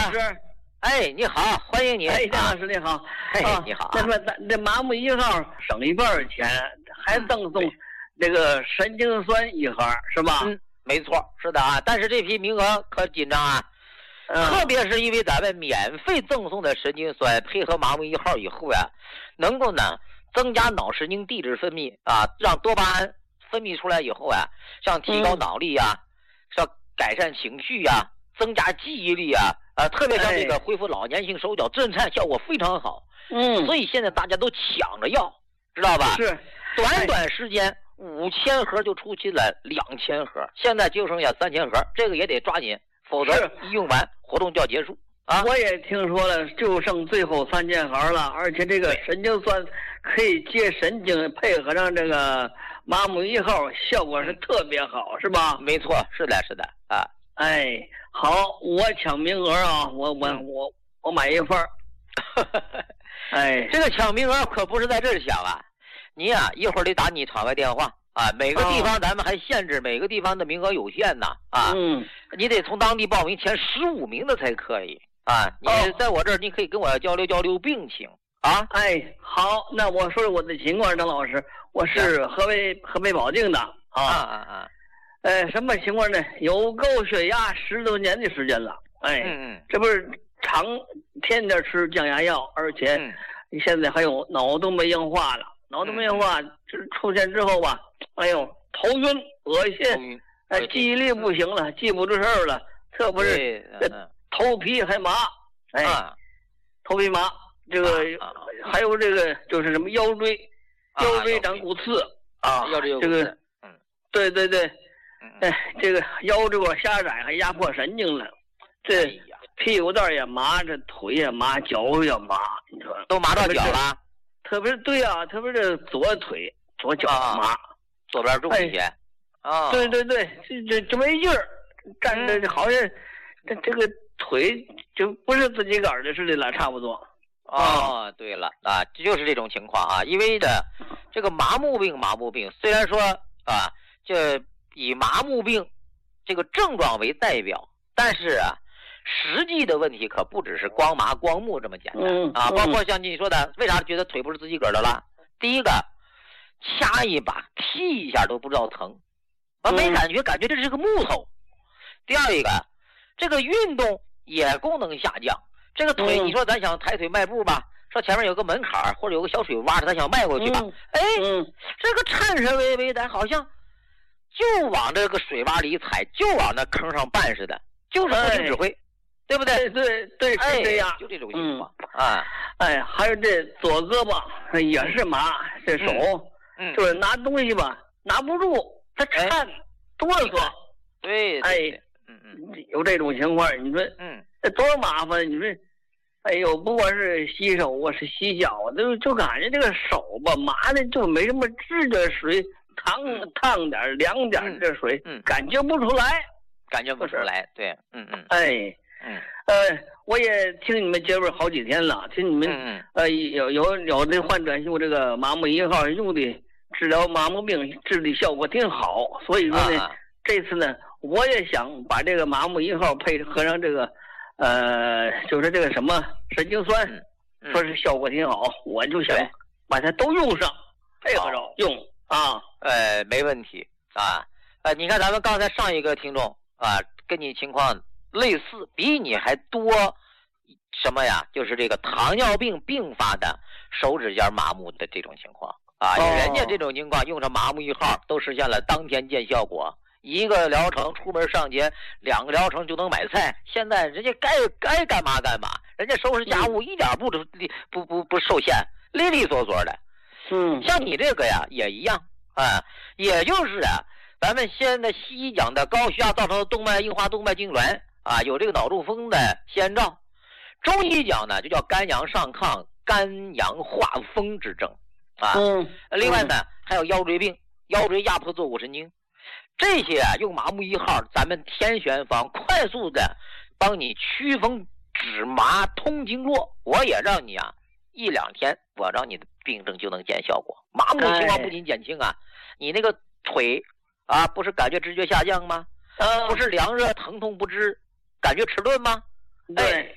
老师。 哎，你好，欢迎你。 哎，张老师你好。 哎，你好。 那么咱这麻木1号省一半钱，还赠送这个神经酸1盒，是吧？ 没错，是的啊。但是这批名额可紧张啊。特别是因为咱们免费赠送的神经酸配合麻木1号以后呀，能够呢增加脑神经递质分泌啊，让多巴胺分泌出来以后啊，像提高脑力呀，像改善情绪呀，增加记忆力啊，特别像这个恢复老年性手脚震颤效果非常好。所以现在大家都抢着要，知道吧？ 是， 短短时间5000盒就出去了2000盒，现在就剩下3000盒，这个也得抓紧，否则一用完活动就要结束啊！ 我也听说了，就剩最后3000盒了，而且这个神经酸可以接神经，配合上这个麻木1号，效果是特别好，是吧？ 没错，是的，是的啊！ 哎，好，我抢名额啊，我买一份。哎， 这个抢名额可不是在这儿抢啊！你呀，一会儿得打你场外电话啊！每个地方咱们还限制，每个地方的名额有限呐啊！你得从当地报名，前15名的才可以啊！你在我这儿，你可以跟我交流交流病情啊！ 哎，好，那我说说我的情况，张老师，我是河北保定的啊。什么情况呢？有高血压10多年的时间了，哎，这不是天天吃降压药，而且现在还有脑动脉硬化了。脑动脉硬化就是出现之后吧，哎呦，头晕、恶心，记忆力不行了，记不住事儿了，特别是头皮还麻，哎，头皮麻，这个还有这个就是什么腰椎长骨刺啊，这个，对对对。哎，这个腰这块狭窄还压迫神经了，这屁股蛋也麻，这腿也麻，脚也麻，你说都麻到脚了？ 特别是对啊，特别是左腿、左脚麻， 左边重一些。啊， 对对对，这没劲儿，站着好像这个腿就不是自己个儿的似的了，差不多。 哦，对了啊，这就是这种情况啊，因为的这个麻木病虽然说啊，这以麻木病这个症状为代表，但是啊，实际的问题可不只是光麻光木这么简单啊。包括像你说的，为啥觉得腿不是自己个儿的了？第一个，掐一把、踢一下都不知道疼，没感觉，感觉这是个木头。第二一个，这个运动也功能下降。这个腿，你说咱想抬腿迈步吧，说前面有个门槛或者有个小水洼，咱想迈过去吧，这个颤颤巍巍的，好像就往这个水洼里踩，就往那坑上绊似的，就是不听指挥，对不对？ 对，是这样， 就这种情况啊。 哎，还有这左胳膊也是麻，这手，就是拿东西吧，拿不住，它颤，哆嗦。 对， 哎，有这种情况，你说，这多麻烦，你说。哎呦，不管是洗手啊，是洗脚啊，就感觉这个手吧麻的就没什么知觉，水烫点凉点这水，感觉不出来， 对， 我也听你们节目好几天了，听你们有的患者用这个麻木1号用的治疗麻木病治理效果挺好，所以说呢，这次呢我也想把这个麻木1号配合上这个。就是这个什么神经酸，说是效果挺好，我就想把它都用上，配合着用啊。 没问题啊。你看咱们刚才上一个听众啊，跟你情况类似，比你还多什么呀？就是这个糖尿病并发的手指尖麻木的这种情况啊。人家这种情况用上麻木1号都实现了当天见效果。一个疗程出门上街，2个疗程就能买菜。现在人家该干嘛干嘛，人家收拾家务一点不受限，利利索索的。像你这个呀也一样啊，也就是啊，咱们现在西医讲的高血压造成的动脉硬化、动脉痉挛啊，有这个脑中风的先兆。中医讲呢，就叫肝阳上亢、肝阳化风之症啊。另外呢，还有腰椎病，腰椎压迫坐骨神经。这些啊，用麻木1号，咱们天选方快速的帮你祛风止麻通经络，我也让你啊1-2天，我让你的病症就能见效果。麻木情况不仅减轻啊，你那个腿啊，不是感觉知觉下降吗？不是凉热疼痛不知，感觉迟钝吗？ 对。